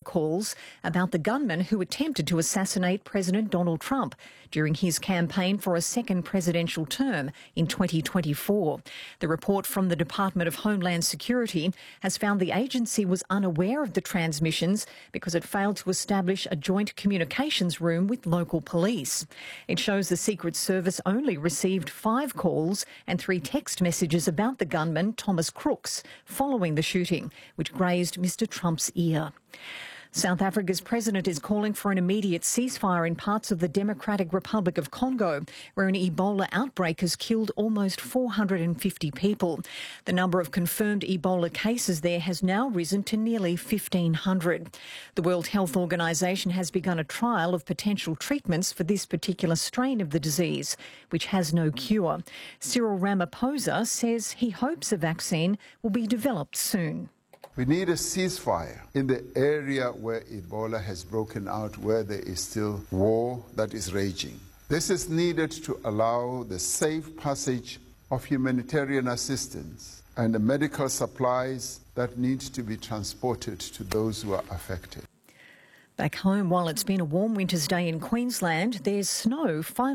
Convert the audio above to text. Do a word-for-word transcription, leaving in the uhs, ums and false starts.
calls about the gunman who attempted to assassinate President Donald Trump during his campaign for a second presidential term in twenty twenty-four. The report from the Department of Homeland Security has found the agency was unaware of the transmissions because it failed to establish a joint communications room with local police. It shows the Secret Service only received five calls and three text messages about the gunman, Thomas Crooks, following the shooting, which grazed Mister Trump's ear. South Africa's president is calling for an immediate ceasefire in parts of the Democratic Republic of Congo, where an Ebola outbreak has killed almost four hundred fifty people. The number of confirmed Ebola cases there has now risen to nearly fifteen hundred. The World Health Organization has begun a trial of potential treatments for this particular strain of the disease, which has no cure. Cyril Ramaphosa says he hopes a vaccine will be developed soon. We need a ceasefire in the area where Ebola has broken out, where there is still war that is raging. This is needed to allow the safe passage of humanitarian assistance and the medical supplies that need to be transported to those who are affected. Back home, while it's been a warm winter's day in Queensland, there's snow finally